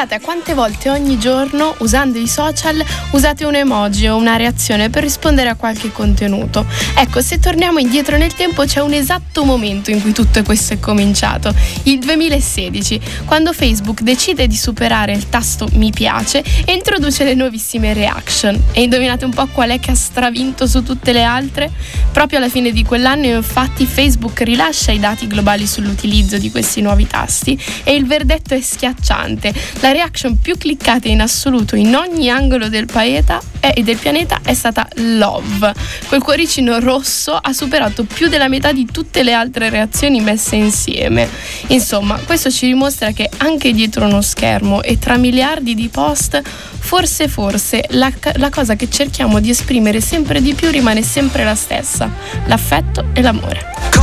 Pensate a quante volte ogni giorno, usando i social, usate un emoji o una reazione per rispondere a qualche contenuto. Ecco, se torniamo indietro nel tempo c'è un esatto momento in cui tutto questo è cominciato, il 2016, quando Facebook decide di superare il tasto mi piace e introduce le nuovissime reaction. E indovinate un po' qual è che ha stravinto su tutte le altre? Proprio alla fine di quell'anno, infatti, Facebook rilascia i dati globali sull'utilizzo di questi nuovi tasti e il verdetto è schiacciante. La reaction più cliccata in assoluto in ogni angolo del pianeta è stata Love. Quel cuoricino rosso ha superato più della metà di tutte le altre reazioni messe insieme. Insomma, questo ci dimostra che anche dietro uno schermo e tra miliardi di post, forse la cosa che cerchiamo di esprimere sempre di più rimane sempre la stessa: l'affetto e l'amore.